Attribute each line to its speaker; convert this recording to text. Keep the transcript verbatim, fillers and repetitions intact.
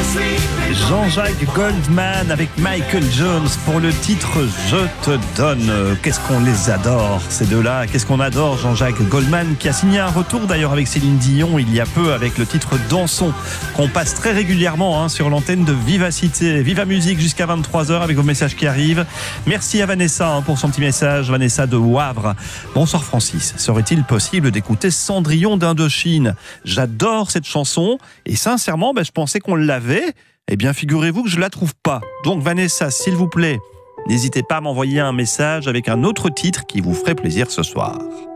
Speaker 1: Jean-Jacques Goldman avec Michael Jones pour le titre Je te donne. Qu'est-ce qu'on les adore ces deux-là. Qu'est-ce qu'on adore Jean-Jacques Goldman qui a signé un retour d'ailleurs avec Céline Dion il y a peu avec le titre Dansons qu'on passe très régulièrement hein, sur l'antenne de Vivacité. Viva Musique jusqu'à vingt-trois heures avec vos messages qui arrivent. Merci à Vanessa hein, pour son petit message. Vanessa de Wavre. Bonsoir Francis. Serait-il possible d'écouter Cendrillon d'Indochine? J'adore cette chanson et sincèrement ben, je pensais qu'on l'avait. Eh bien, figurez-vous que je ne la trouve pas. Donc, Vanessa, s'il vous plaît, n'hésitez pas à m'envoyer un message avec un autre titre qui vous ferait plaisir ce soir.